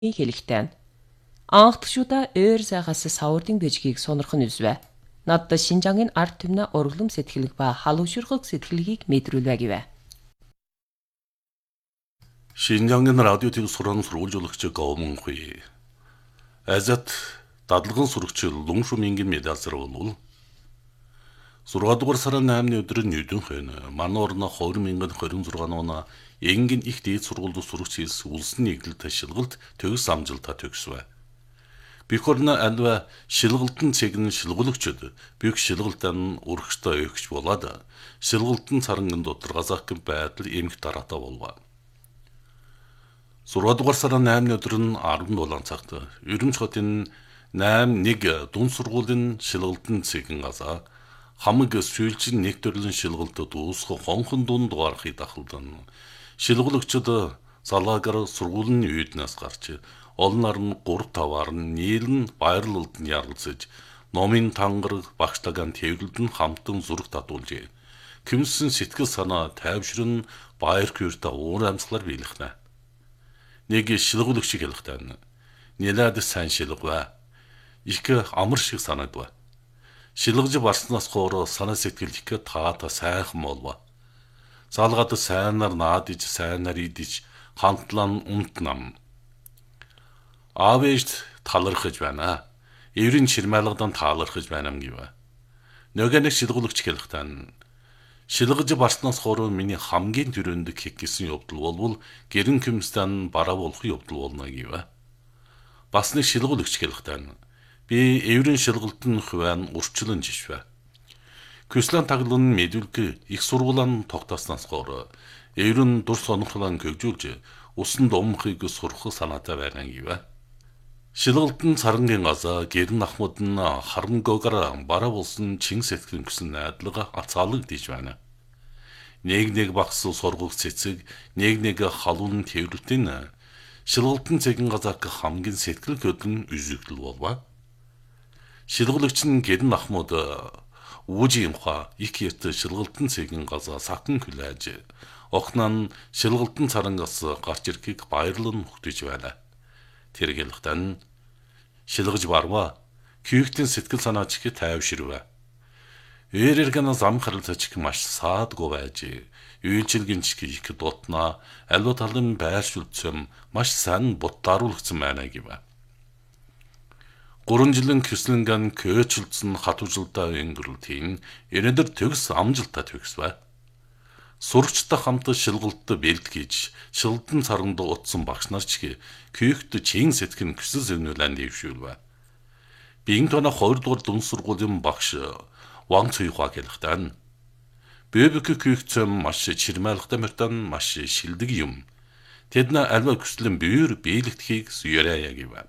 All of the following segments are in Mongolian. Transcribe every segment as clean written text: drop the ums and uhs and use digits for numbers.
хэлэхтэй. Анхдагчудаа өөр сайхаас саврын дэжгийг сонирхон үзвэ. Надад Шинжангийн ард түмний урлам сэтгэлэг ба халуушрах сэтгэлгийг мэдрүүлвэ гэвэ. Шинжангийн радио телевиз сургуулийн сургуулиулагч Говмонхуй. Азат дадлагын сурагч Луншумингийн медаль зэрэгвэл 6 дугаар сарын 8-ны өдөр Ньютон хойно манай орны 2026 оны Энгийн их дээд сургуульд сурагч хэлс улсын нийтлэл ташилгалт төгс амжилтаа төгсвэ. Бүх орны альва шилгалтын цэгэн шилгуулагчид бүх шилгалтын өргөжтэй өгч болоод шилгалтын царанган дотор газах байдал эмх дараатаа болва. 6 дугаар сарын 8-ны өдөр нь 17 цагт Өрөмч хотын 8-1 дунд сургуулийн шилгалтын цэгэн газаа хамаг сүйэлжин нэг төрлийн шилгалтад уусах хонхон дунд дугаархыг дахалдан шилгуулагчид залаагаар сургуулийн үйднээс гарч олноор нь 3-5-аар нь нийлэн баярлалд нь ярилцаж номын тангараг багшлаган тэврэлд нь хамтан зүрх татуулжээ. Күмсэн сэтгэл санаа тайвшрын баяр хөөртэй уур амьсгалаар биелэхнэ. Нэг шилгуулагч хэлэхтэн нэлээд сайн шилгвэ. Их амар шиг санагдва. Шилгэж барснаас хойш санаа сэтгэл их таата сайхан болва. Залгаад сайнаар наадиж сайнаар идэж хамтлан умтнам. Аавэж талархаж байна. Эврийн чирмайлгадан таалархаж байна гэвэ. Нөгөө нэг шилгуулагч хэлэхтэн шилгэж барснаас хойш миний хамгийн түрээнд хийх гэсэн явдал болвол гэрэн күмстэн бараа болох явдал болно гэвэ. Бас нэг шилгуулагч хэлэхтэн би эврийн шилгалтын хувийн урчлан жишвэ. Көслөн таглан мэдүүлг их сургуулан тогтооснаас хойш эврийн дур сонирхлон гөгжүүлж усан домхыг сурах санаатай байгаа гэвэ. Шилгалтын царангийн газаа гэрн ахмад нь харамгоогоор бараа болсон чин сэтгэн гэсэн найдлага ацаалагдж байна. Нэг багс сургууль цэцэг нэг халуун тэврэлтийн шилгалтын цэгэн газааг хамгийн сэтгэл хөдлөн үзэгдэл болва. Шилгуулагч нь гэрн ахмад үүжимха их ят шилгалтын цэгэн газаа сатан хүлээж охнон шилгалтын царангаас гарч ирэхийг баярлан хөтөж байна. Тэргэлхтэн шилгэж барва. Күйхтэн сэтгэл санаа чих тайвширвэ. Эрэргэн зам харилцаач маш саадгүй байж, үйлчилгэн чих их дутна, аливаа талын байршуулцсан маш сайн буттааруулагдсан байна гэвэ. 3 жилийн көслөнгөн көөчлцэн хатуужилтаа өнгөрлөлтийн өнөөдөр төгс амжилтаа төгсвэ. Сурагчтай хамт шилгалтад бэлтгэж, шилдэн царанд утсан багш нар ч күйхт чин сэтгэн хүсэл зөрнүүлэн дэвшүүлвэ. Биеийн тоноо 2 дугаар дунд сургуулийн багш Ван Цуйхуа хэлэхтэн бэбэг күйхтсэн маш чирмайлгатай мөртөн маш шилдэг юм. Тэд на альва хүслэн бүйр биелэгдэхийг суярая гэвэ.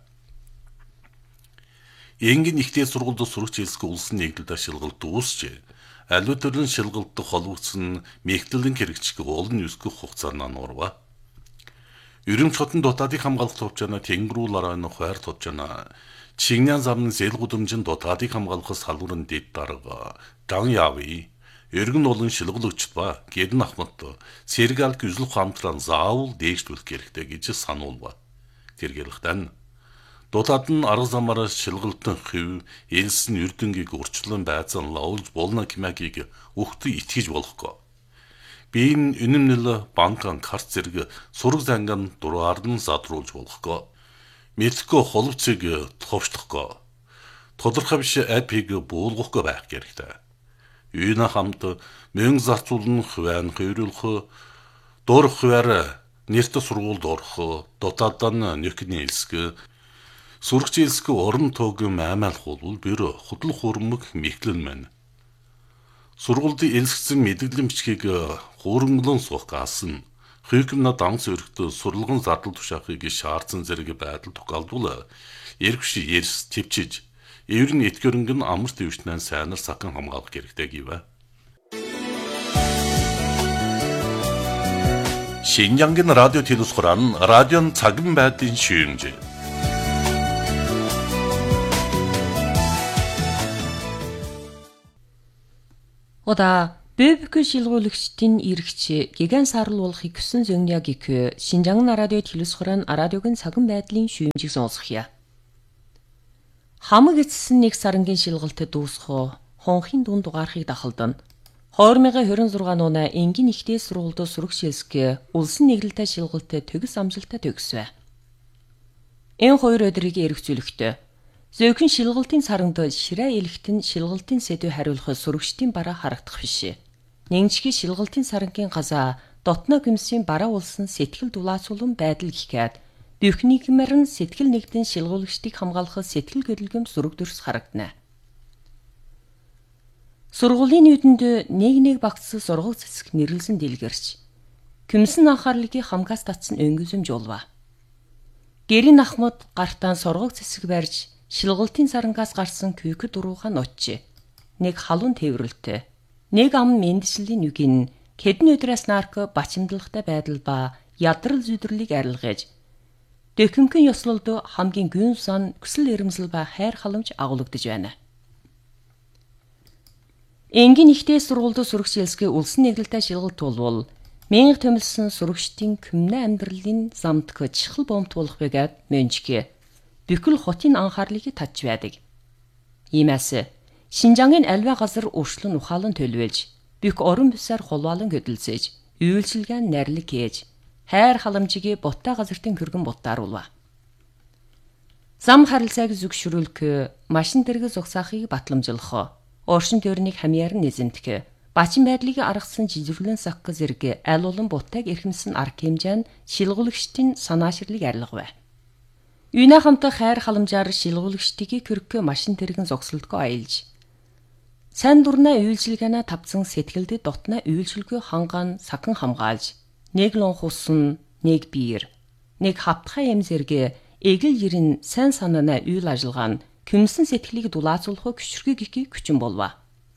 Энгийн ихтэй сургуульд сурагч хэлсгүй улсын нийтлэл шилгалт дуусчээ. Аливаа төрлийн шилгалтад холбогдсон мэгтэлийн хэрэгжих олон үсгэх хугацаанд нуурва. Өрөмч хотын дутаадыг хамгаалах төвчнө тэнгэрүүлараа нөхөр төвчнө Чигнян замны зээл гудамжин дутаадыг хамгаалахаас халуурын дэд дарга Дан Яви эргэн олон шилгуулагчд ба гэрн ахмад сэргал гүзэл хамтран заавал дээшлүүлэх хэрэгтэй гэж сануулва. Тэргэлхтэн дутаад нь арга замаар шилгалтын хэв элсэн эрдэнгийг урчлан байцаан лавлж болно гэмэгийг өгтөй итгэж болохгүй. Биеийн үнэмнэл банкан карт зэрэг сураг занган дураар нь задруулж болохгүй. Мэдхгүй холбцыг товчлохгүй. Тодорхой биш апиг буулгахгүй байх хэрэгтэй. Үйнэ хамт мөнгө зарцуулан хувийн хөврүүлэх дурх хуваар нэрт сургуульд орох дутаадан нөхний элсг сурагч элсг орон тоог маймайлах бол бэр хөдөл хурмаг мэхлэн мэн. Сургуульд элсгсэн мэдээлэл бичгийг хуурмглон суух гаасан. Хүйкэмна данс өргөд сурлагын зардал тушаахыг шаардсан зэрэг байдал тохиолдвол эргвш ярьс төвчиж эврэн этгэрэнг нь амар төвчнэн сайнар сакан хамгаалах хэрэгтэй гэвэ. Шинжангийн радио телевиз хураан радион цагын байдлын шүүмж. 오다 ББК шилгуулагчдын иргч гиган сарлуулахыг хүсэн зөньяг Шинжаан радио телевизхорон радиогийн цаган байдлын шүүмжийг сонсхийа. Хамаг эцэсэн нэг сарангийн шилгэлтэд дуусах хонхын дунд дугаархыг дахалдан. 2026 оны энгийн ихтэй сургуульд сурагч хэлсгэ улсын нэглэлтэй шилгэлтэд төгс амжилттай төгсвэ. Энэ хоёр өдрийг эргцүүлэхдээ зөөхөн шилгэлтийн саранд ширээ элэгтэн шилгэлтийн сэдвээ хариулах сурагчдын бараа харагдах биш. Нэгжгийн шилгэлтийн сарангийн газаа дотно гимсийн бараа улсын сэтгэл дулаацуулан байдал гихгээд бүхнийгмэр нь сэтгэл нэгдэн шилгуулагчдыг хамгаалах сэтгэл хөдөлгөм зураг дүрс харагдана. Сургуулийн нүдэнд нэг багц сургууль цэцэг нэрлсэн дэлгэрч күмсэн анхаарлыг хамгаас татсан өнгөзөм жуулва. Гэрийн ахмад гартаан сургууль цэцэг барьж шилгалтын сарангаас гарсан күйк дуруухан нотч. Нэг халуун тээврэлтэй. Нэг ам мэндслийн нүгин хэдэн өдрөөс нарк бачимдалтай байдал ба ядрал зүдэрлийг арилгаж дэхэмхэн ёслолд хамгийн гүн сан хүсэл эрмзэл ба хайр халамж агуулгадж байна. Энгийн ихтэй сургуульд сурагч хэлсгээ улсын нэглэлтэй шилгэлт болвол мянга төмөлсөн сурагчдын күмнэ амьдралын замдг чихэл бомт болох байгаад мөнчгэ бүхэл хотын анхаарлыг татж байдаг. Иймээс Шинжаангийн альва газар өршлөн ухаалан төлөвлөж бүх орон бусаар холваалан хөдөлсөж үйлчилгээ нэрлэг хийж хайр халамжийг боттой газартын хөргөн ботааруулва. Зам харилцааг зүгшрүүлэх машин дэрэг зогсаахыг батламжлах оршин тойрныг хамьяар нь эзэмдэх, бачин байдлыг аргасан жижиглэн сах зэрэг аль олон бутайг эрхэмсэн арга хэмжээ нь шилгуулагчдын санаашрлыг арилгав. Үйнэ хамтаа хайр халамжаар шилгуулагчдыг хөргөх машин дэрэгэн зогсолтгоо аялж, сайн дурнаа үйлчилгээнэ тавцсан сэтгэлдэд дотно үйлчилгээ хангаан сахан хамгаалж, нэг лон хусан, нэг биер, нэг хавтхай эм зэрэг эгэл ерин сайн санаана үйл ажиллагаа нь күмсэн сэтгэлийг дулаацуулах хүчрхийг хүчин болва.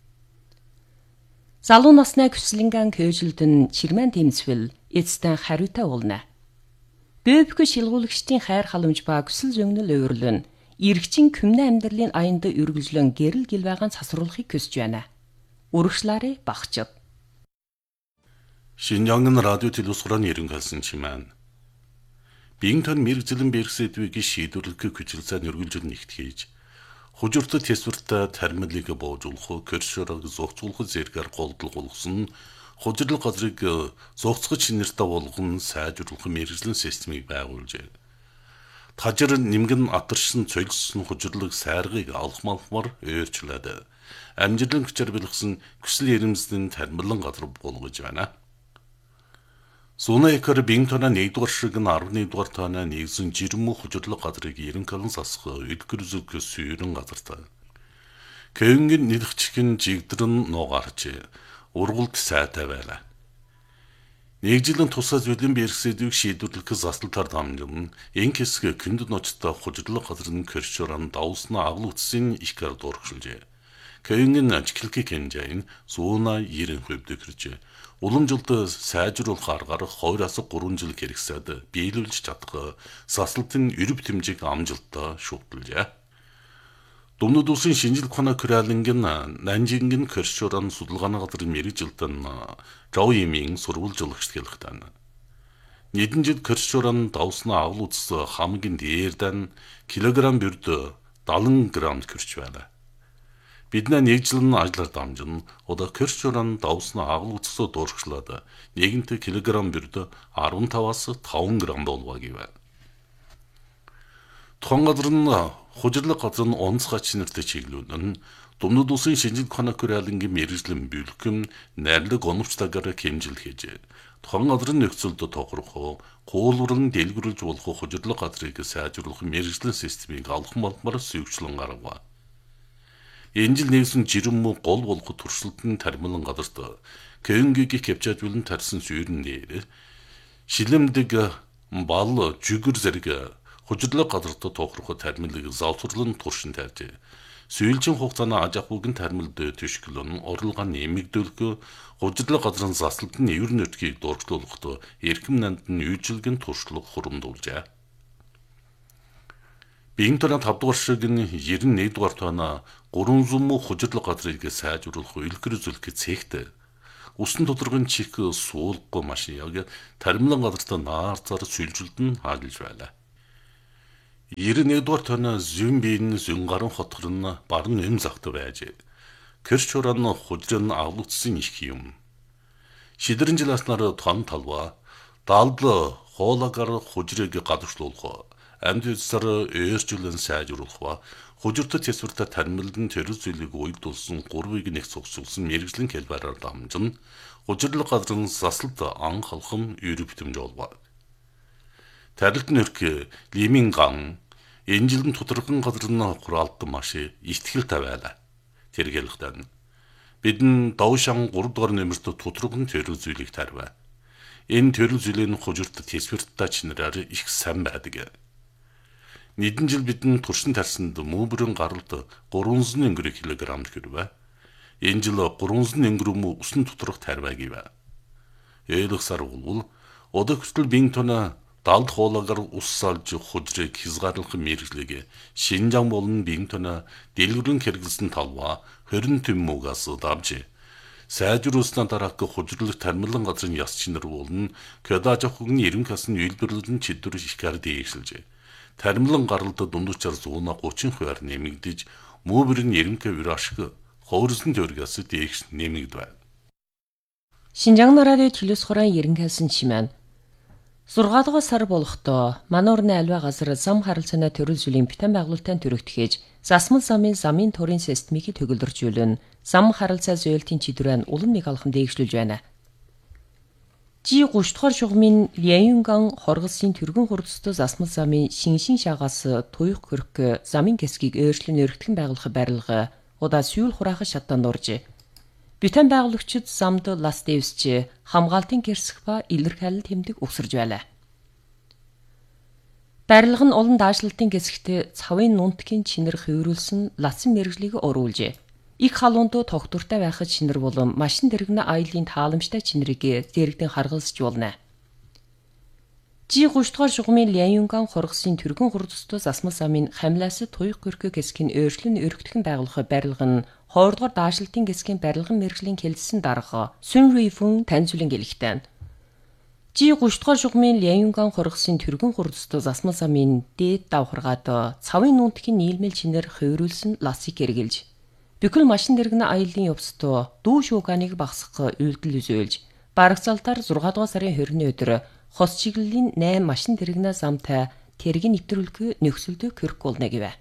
Залуу насны хүслэнгэн көөжилдөн чирмэн тэмцвэл эцтэн хариутай уулна. ББК шилгуулагчдын хайр халамж ба хүсэл зөнгнөл өөрлөн иргэжин күмнэ амьдралын аянд үргэлжлэн гэрэл гэлвэгаан цасруулахыг хүсэж байна. Урагшлаарэ багчд. Шинжаан радио телевизхорон ерөнхийлсөн чимээн. Биенгтэн мэрэгжлэн бэрхсэдвийг шийдвэрлэх хүчилзаа нөргөлжл нэгт хийж хужиртад тэсвэртэ тармилыг боожуулах, кэршөрөг зогцуулах зэргээр голдол болгосон хужирлал газрыг зогцгож шинэртэ болгон сайжруулах мэрэгжлэн системийг байгуулжээ. Тажир нэмгэн атаршсан цолсон хужирлаг сайргыг алхмалхмар өөрчлөөд амжилан хүчээр бэлгсэн хүсэл эрмэлзлийн тармилан газар болгож байна. Сунайкар бингтона 1-р шиг нь 11-р тоноо нэгсэн жирэмүү хужирлаг газрыг ерөнхийлөн сасах үлгэрзүг сүйрэн газартай. Кэнгийн нэлгчгэн жигдрэн нугарч ургуулт сайтай байлаа. Нэг жилийн тусаа зүйлэн бэрхсэдвийг шийдвэрлэх засталтаар дамжин энэ хэсэг këнд ночтой хужирлаг газрын кэршөрөн давсна агуулгдсан их гар дургшилжээ. Кэнгийн ажиглахыг хэмжээн сууна 90% дэвхэржээ. Уламжилт сайжруулах аргаар 2-3 жил хэрэгсээд биелүүлж чадах саслалтын өрөв тэмжээг амжилттай шүүхтэлжээ. Думнууд улсын шинжил ухааны куралингийн Нанжингийн кэршөрөн судалгааны газрын мэрэгжилтэн Жаоимийн сурвалжлагч хэлэхдээ нэгэн жил кэршөрөн давсна агуулгц хамгийн дээрдэн килограмм бүрд 70 грамм кэрч байна. Бидний нэг жил нь ажиллаар дамжин одоо кэршөрөн давсна агуулгцсоо дуурчлаад нэгэнт килограмм бүрд 15-аас 5 грамм болваа гэв. Тухайн газар нь хужирлаг газар нь онцгой чинэртэй чиглүүлэн Думнууд улсын шинжил ухааны куралингийн мэрэгжлэн бүлхэм найрлаг оновчтойгоор хэмжил хийж тухайн газрын нөхцөлд тохирох гуулвран дэлгэрүүлж болох хужирлаг газрыг сайжруулах мэрэгжлэн системийг алхам болмоор сүйвчлэн гаргав. Энэ жил нэгсэн жирэмүү гол болох туршилтын тармилан газарт Кэнгийг кэпчажуулан тарсан сүйрэн дээр шилэмдэг бал жүгэр зэрэг хужирлаг газарт тохирох тармилыг залсурлан туршин тавьжээ. Сүйэлжин хугацааны аж ахуйн тармилд төшгөлөн орлогоо нэмэгдүүлэх хужирлаг газрын заслалтын эвэр нутгийг дурчлуулахад эрхэм нанд нь үйлчилгэн туршлага хуримдуулжээ. Биенгтэн 5-р шиг нь 91-р тоноо 300 хужирлаг газрыг сайжруулах үлгэр зүйлх цэгт Усан тодоргын чих суулгахгүй машин яг таримлан газартаа наарцаар сүлжилдэн хаалж байлаа. 91-р тоноо зүүн биеийн зүүн гарын хотгор нь барн эм захт байж. Кэрч уран хужрын авлагдсан их юм. Шидэрэн жиласнаар тон талва даалд хуулагаар хужрыг гадагшлуулах, амьд үсээр өөрчлөн сайжруулах ба хужирт тэсвэртэ таримлан тэрэг зүйлийг уйдулсан 3-ыг нэг цогцолсон мэрэгжлийн хэлбэрээр дамжин хужирлаг газрын засалд ан халхам ерөв битэмж болов. Тарилт нэрх Лиминган энэ жилд тодорхой газрын хураалт маш ихтгэлтэй байлаа. Тэргэлхтэн бидэн Довшан 3 дугаар нэмэрт тодорхой тэрэг зүйлийг тарив. Энэ тэрэг зүйлийн хужирт тэсвэртэ чинрээр их сайн байдаг. Нийтэн жил бидэн туршин тарсанд мөбрөн гаралд 300 кг хэрвэ. Энэ жил 300 мө усан доторх тарвай гэв. Eelхсар болвол одоо хүртэл бин тона далд хуулагаар ус салж хужрыг хязгаарлах мэргэжлийг Шинжаан болон бин тона дэлгэрэн хэрэглэсэн талва 20 төммөгөөс давж сайжруулснаа дараах хужирлах таримлан газрын яс чинэр болон Кёдажохгийн эренх ясны үйлдвэрлэлэн чидөр шикар дээшилж таримлан гаралд дундчаар 130 хувиар нэмэгдэж мөбрийн эренх вирашг ховрсон төргөөс дээш нэмэгдэв. Шинжаан радио телевиз хорон ерөнхийсэн чимэн 6 дугаар сар болохдоо мануурны альва газар зам харилцааны төрөл зүйлийн битэн байгуулалтын төрөгдөхөж засмал замын төрийн системийг төгөлдржүүлэн зам харилцаа зөөлтийн чидрэн улам нэг алхам дээгшлүүлж байна. Жи 30 дугаар шугамын Ляюнган хорголсын түргэн хурдстой засмал замын шиншин шагаас туйх хөрөх замын гэсгийг өөрчлөн өргөтгөн байгуулах барилга удаа сүүл хураах шатанд орж битэн байгуулагчид замд лас дэвсч хамгаалтын гэрсэх ба илэрхийлэл тэмдэг өгсөрж байлаа. Барилга нь олон даашралтын гэсэгт цавын нунтгийн чинэр хөврүүлсэн лацсан мэргэжлийг оруулжээ. Их халуунд тогтвортой байхад чинэр болон машин дэрэгнэ аялын тааламжтай чинэрийг дэрэгдэн харгалзч болно. Жи 30 дугаар шугамын Ляюнган хоргосын түргэн хурдстой засмал замын хамлаас туйх гөрхө гэсгийн өөрчлөн өргөтгөн байгуулах барилга нь 2 дугаар даашралтын гэсгийн барилгын мэргэжлийн хэлсэн дарга Сүн Рифүн таньцуулан гэлэхтэн. Жи 30 дугаар шугамын Ляюнган хоргосын түргэн хурдстой засмал замын дээд давхаргаад цавын нунтгийн нийлмэл чинэр хөврүүлсэн ласыг эргэлж бүхэл машин дэрэгнэ аялын явцдоо дүү шууганыг багасгах үйлдэл үзүүлж барагцаалтаар 6 дугаар сарын 20-ны өдөр хос чиглэлийн 8 машин дэрэгнэ замтай тэрэг нэвтрүүлэх нөхцөлд көрөх болно гэв.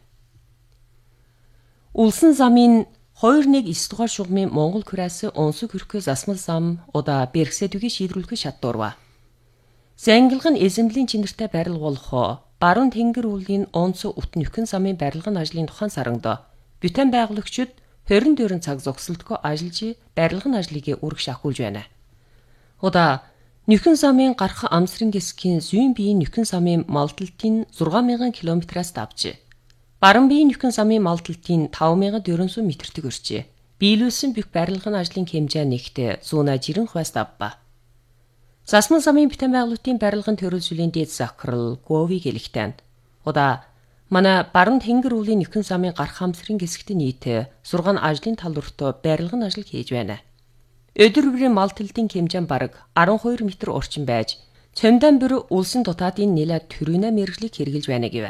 Улсын замын 2-1-9 дугаар шугамын Монгол күрээс онсог хөрхөө засмал зам удаа бэрхсэдүгийг шийдрүүлэх шат дурва. Зангилга нь эзэмлийн чинэртэй барил болох баруун тэнгэр үүлгийн онц ут нөхөн замын барилгын ажлын тухайн саранд битэн байгуулагчид 24 цаг зогсолтгүй ажиллаж барилгын ажлыг үргэж ахуулж байна. Удаа нөхөн замын гарах амсрын гэсгийн зүүн биеийн нөхөн замын малдалтын 6000 км-аас давж баруун биеийн нөхөн замын малдалтын 5400 м-т өрчээ. Биелүүлсэн бүх барилгын ажлын хэмжээ нэгт 190 хувиас давба. Засмал замын битэн байгуулалтын барилгын төрөл зүйлийн дээд захирал Гови гэлэхтэн. Удаа манай баруун тэнгэр үүлгийн нөхөн замын гарах амсрын гэсэгт нийт 6 ажлын тал өртөө барилгын ажил хийж байна. Өдөр бүрийн малдалтын хэмжээ бараг 12 м орчим байж, цомдон бүр улсын дутаадын нэлээд төрөнө мэргэжлийг хэрэгжилж байна гэв.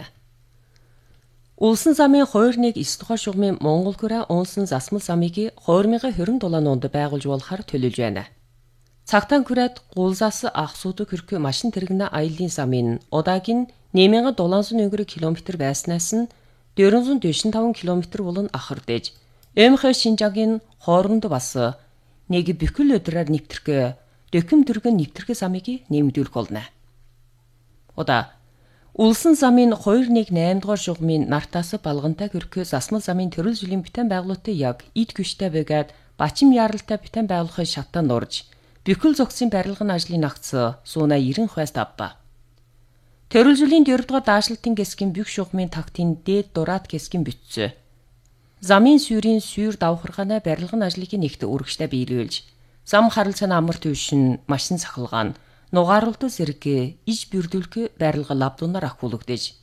Улсын замын 2-1-9 дугаар шугамын Монгол күрэ унсан засмал замыг 2027 онд байгуулж болохоор төлөвлөж байна. Цагтаан күрээд гулзаас ахсуудаг хөрхөө машин тэрэгнэ аялын замын удаагийн 8700 км байснаас нь 445 км болон ахардэж, МХ Шинжаагийн хооронд бас нэг бүхэл өдрөөр нэвтрэх дөкөм дөргөн нэвтрэх замыг нэмэгдүүлэх болно. Удаа улсын замын 218 дугаар шугамын нартаас балгантай хөрхөө засмал замын төрөл зүйлийн битэн байгуулалтын яг эд гүштэй байгаад бачим яралтай битэн байгуулахын шатанд орж бүхэл зогсын барилгын ажлын агц 190 хувиас давба. Төрөл зүйлийн 4 дугаар даашралтын гэсгийн бүх шугамын тактын дээд дураад гэсгийн бүтцөө. Замын сүүрийн сүүр давхаргааны барилгын ажлыг нэгт үргэжтэй биелүүлж, зам харилцааны амар төвшин машин сахалгаан нугааруултал зэрэг иж бүрдүүлэх барилга лабдунаар ахуулагдаж,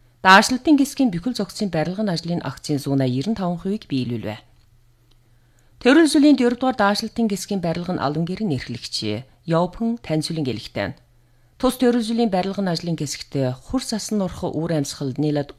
даашралтын гэсгийн бүхэл зогсын барилгын ажлын акцийн 195%-ийг биелүүлвэ. Төрөл сүлийн 4-р даашилтын хэсгийн барилга нь алан гэрийн эрхлэгчээ. Явбхан тань сүлийн гэлэгтэй. Тус төрөл сүлийн барилгын ажлын хэсэгт хурс асан нурх үүр амьсгал нийлээд